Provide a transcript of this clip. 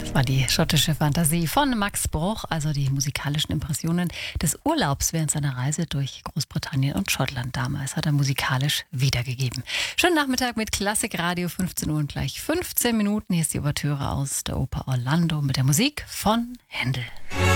War die schottische Fantasie von Max Bruch, also die musikalischen Impressionen des Urlaubs während seiner Reise durch Großbritannien und Schottland damals, hat er musikalisch wiedergegeben. Schönen Nachmittag mit Klassikradio, 15 Uhr und gleich 15 Minuten. Hier ist die Ouvertüre aus der Oper Orlando mit der Musik von Händel.